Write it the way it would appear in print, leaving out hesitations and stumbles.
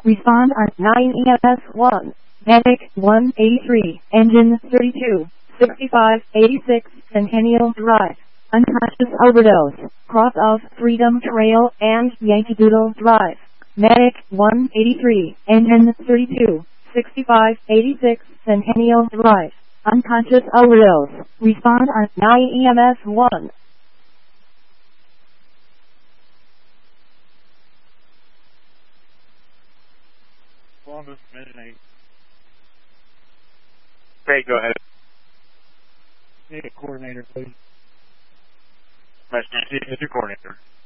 Respond on 9 EMS 1. Medic 183, engine 32, 65, 86, Centennial Drive. Unconscious overdose, cross of Freedom Trail and Yankee Doodle Drive. Medic 183, engine 32, 65, 86, Centennial Drive. Unconscious overdose. Respond on 9 EMS 1. Columbus, Mission 8. Okay, go ahead. Need a coordinator, please. Mission 2 coordinator.